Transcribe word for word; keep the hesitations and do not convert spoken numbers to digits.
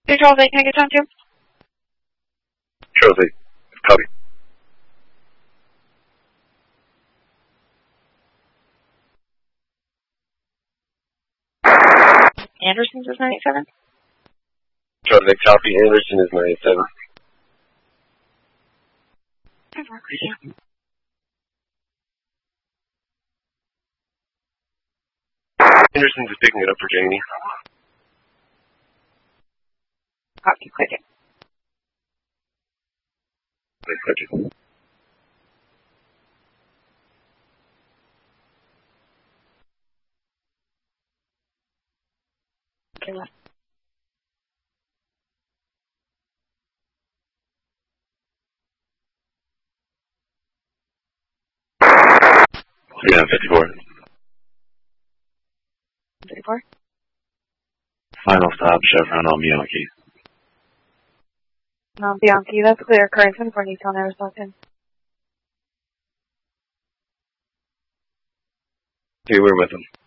Two Charles eight, can I get John two? Charles eight, copy. Anderson's is nine eight seven. Charles eight, copy. Anderson is nine eight seven. Anderson's is picking it up for Janie. Copy, click it. Click, click it. Okay, left. Yeah, fifty-four. fifty-four. Final stop, Chevron on Bianchi. Um, Bianchi, that's clear. Current ten for Newtown, Arizona. Okay, we're with him.